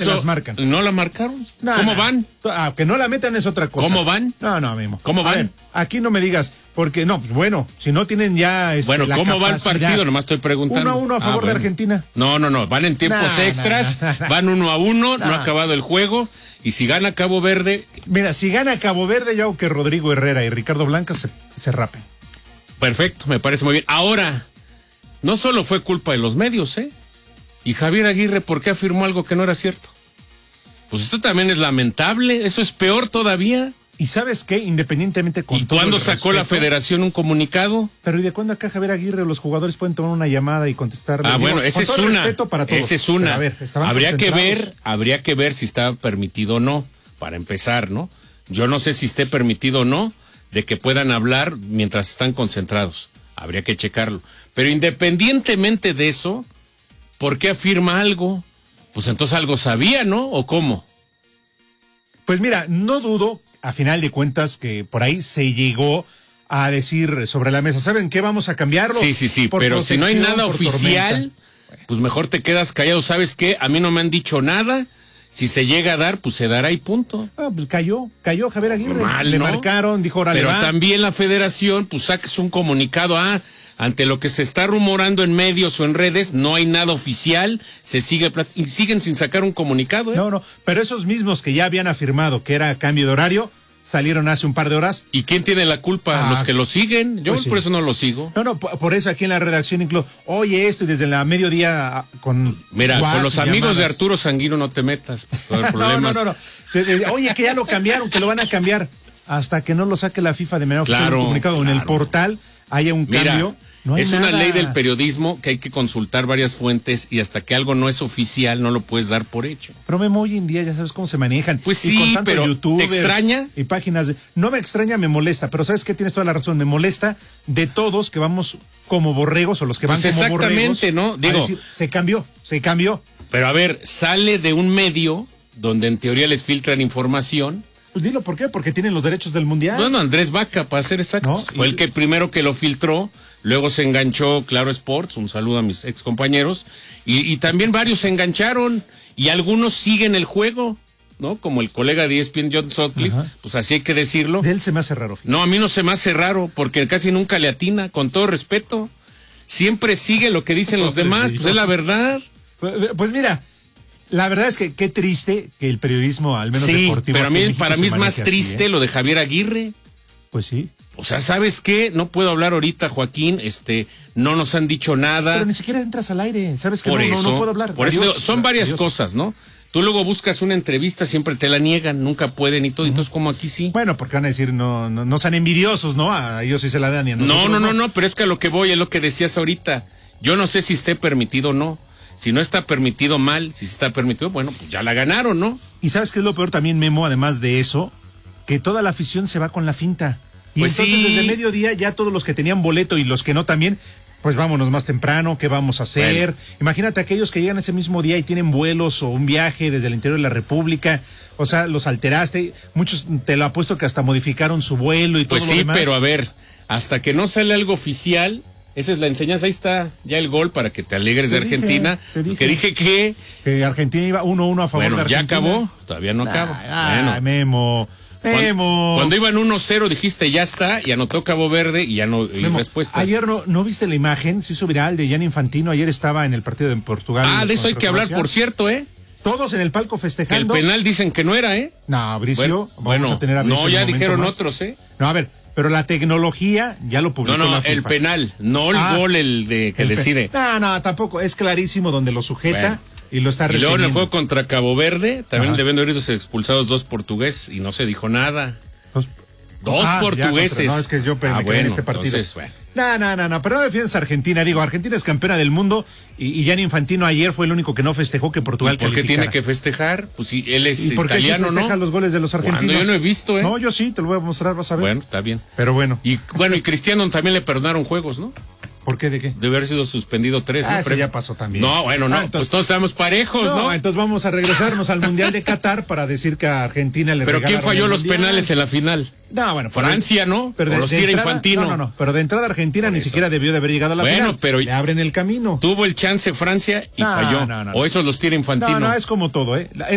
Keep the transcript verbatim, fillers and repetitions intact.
eso las marcan. ¿No la marcaron? No, ¿Cómo no. van? Ah, que no la metan es otra cosa. ¿Cómo van? No, no, Memo. ¿Cómo van? A ver, aquí no me digas, porque no, pues bueno, si no tienen ya este, Bueno, la ¿cómo va el capacidad. partido? Nomás estoy preguntando. Uno a uno a Ah, favor de bueno. Argentina. No, no, no, van en tiempos Nah, extras, nah, nah. van uno a uno, no Nah. ha acabado el juego, y si gana Cabo Verde, Mira, si gana Cabo Verde, yo hago que Rodrigo Herrera y Ricardo Blanca se, se rapen. perfecto, me parece muy bien. Ahora, no solo fue culpa de los medios, ¿eh? Y Javier Aguirre, ¿por qué afirmó algo que no era cierto? Pues esto también es lamentable, eso es peor todavía. ¿Y sabes qué? Independientemente con ¿Y todo cuándo el sacó la respeto, federación un comunicado? Pero ¿y de cuándo acá Javier Aguirre los jugadores pueden tomar una llamada y contestar? Ah, bueno, esa es una. Para todos. Esa es una. Pero, a ver, estaban habría que concentrados. ver, habría que ver si está permitido o no, para empezar, ¿no? Yo no sé si esté permitido o no de que puedan hablar mientras están concentrados. Habría que checarlo. Pero independientemente de eso, ¿por qué afirma algo? Pues entonces algo sabía, ¿no? ¿O cómo? Pues mira, no dudo, a final de cuentas, que por ahí se llegó a decir sobre la mesa, ¿saben qué? Vamos a cambiarlo. Sí, sí, sí, por pero si no hay protección, nada por oficial, tormenta. pues mejor te quedas callado. ¿Sabes qué? A mí no me han dicho nada. Si se llega a dar, pues se dará y punto. Ah, pues cayó, cayó Javier Aguirre. Mal, Le ¿no? marcaron, dijo, órale, Pero va. también la federación, pues saques un comunicado, ah, ante lo que se está rumorando en medios o en redes, no hay nada oficial, se sigue plat- y siguen sin sacar un comunicado, ¿eh? No, no, pero esos mismos que ya habían afirmado que era cambio de horario, salieron hace un par de horas. ¿Y quién tiene la culpa? Ah, Los que lo siguen. Yo pues sí. por eso no lo sigo. No, no, por por eso aquí en la redacción incluso, oye esto y desde la mediodía ah, con... Mira, WhatsApp con los y amigos de llamadas. Arturo Sanguino no te metas. Va a haber No, problemas. no, no, no. De- de- Oye, que ya lo cambiaron, que lo van a cambiar. Hasta que no lo saque la FIFA de manera oficial, Claro, un comunicado en el claro. portal haya un Mira, cambio. No hay es una nada. ley del periodismo que hay que consultar varias fuentes y hasta que algo no es oficial no lo puedes dar por hecho. Pero Memo, hoy en día ya sabes cómo se manejan. Pues Y sí, con tanto pero ¿te youtubers extraña? y páginas de... No me extraña, me molesta, pero ¿sabes qué? Tienes toda la razón, me molesta de todos que vamos como borregos o los que van Pues como borregos. exactamente, ¿no? a Digo- decir, se cambió, se cambió. Pero a ver, sale de un medio donde en teoría les filtran información. Pues dilo, ¿por qué? Porque tienen los derechos del mundial. Bueno, Andrés Vaca, para ser exactos, No, fue y- el que primero que lo filtró, luego se enganchó Claro Sports, un saludo a mis ex compañeros, y, y también varios se engancharon, y algunos siguen el juego, ¿no? Como el colega de E S P N, John Sutcliffe, Ajá. pues así hay que decirlo. De él se me hace raro. fíjate. No, a mí no se me hace raro, porque casi nunca le atina, con todo respeto. Siempre sigue lo que dicen los demás, pues es la verdad. Pues, pues mira, la verdad es que qué triste que el periodismo, al menos Sí, deportivo, pero a aquí en mí, México para se mí es más maneje así, triste ¿eh? lo de Javier Aguirre. Pues sí. O sea, ¿sabes qué? No puedo hablar ahorita, Joaquín, este, no nos han dicho nada. Pero ni siquiera entras al aire, ¿sabes que Por no, no, eso, no puedo hablar? por eso Adiós. digo, son varias Adiós. cosas, ¿no? Tú luego buscas una entrevista, siempre te la niegan, nunca pueden y todo, entonces como aquí sí. Bueno, porque van a decir, no, no, no sean envidiosos, ¿no? A ellos sí se la dan y a No, nosotros no, no, no, pero es que a lo que voy es lo que decías ahorita. Yo no sé si esté permitido o no. Si no está permitido, mal. Si sí está permitido, bueno, pues ya la ganaron, ¿no? Y ¿sabes qué es lo peor también, Memo? Además de eso, que toda la afición se va con la finta. Y Pues entonces sí. desde mediodía ya todos los que tenían boleto y los que no también, pues vámonos más temprano, ¿qué vamos a hacer? Bueno. Imagínate aquellos que llegan ese mismo día y tienen vuelos o un viaje desde el interior de la República, o sea, los alteraste, muchos te lo apuesto que hasta modificaron su vuelo y todo Pues lo sí, demás. pero a ver, hasta que no sale algo oficial, esa es la enseñanza, ahí está ya el gol para que te alegres de Te dije, Argentina. te dije. Que dije que, Que Argentina iba uno a uno a favor bueno, de ya Argentina. acabó, todavía no acaba. Ay, Bueno. Memo, Cuando, Memo. cuando iban uno cero dijiste ya está y anotó Cabo Verde y ya no y Memo, respuesta. Ayer no, ¿no viste la imagen? Se hizo viral de Gianni Infantino. Ayer estaba en el partido de Portugal. Ah, de eso hay contra que hablar, Croacia. por cierto, ¿eh? Todos en el palco Que el festejando. penal dicen que no era, ¿eh? No, Bricio. Bueno, vamos bueno, a tener a Bricio no, en ya un momento dijeron más. otros, ¿eh? No, a ver, pero la tecnología ya lo publicó No, no, la el FIFA. penal, no el Ah, gol, el de que el pe- decide. No, no, tampoco. Es clarísimo donde lo sujeta Bueno. y lo está Y luego en el reteniendo. juego contra Cabo Verde, también Ajá. deben haber ido expulsados dos portugueses y no se dijo nada. Dos, Dos Ah, ya, portugueses. contra- no, es que yo pe- Ah, me quedé en bueno, este partido. entonces, bueno. No, no, no, no, pero no defiendes a Argentina. Digo, Argentina es campeona del mundo y, y Gianni Infantino ayer fue el único que no festejó que Portugal ¿Y por qué calificara. tiene que festejar? Pues si él es ¿Y por qué sí italiano, festeja ¿no? los goles de los argentinos? Cuando yo no he visto, ¿eh? No, yo sí, te lo voy a mostrar, vas a ver. Bueno, está bien. Pero bueno, Y bueno, y Cristiano también le perdonaron juegos, ¿no? ¿por qué de qué? De haber sido suspendido tres, Ah, ¿no? ese Pero- ya pasó también. No, bueno, no, Ah, entonces- pues todos estamos parejos, No, ¿no? entonces vamos a regresarnos al Mundial de Qatar para decir que a Argentina le Pero ¿quién regalaron falló el los Mundial. penales en la final? No, bueno, pero- Francia, ¿no? Pero O de- los de tira entrada- Infantino. No, no, no, pero de entrada Argentina Por ni eso. siquiera debió de haber llegado a la Bueno, final. pero- le abren el camino. Tuvo el chance Francia y No, falló. no, no, O esos los tira Infantino. No, no, es como todo, ¿eh? La-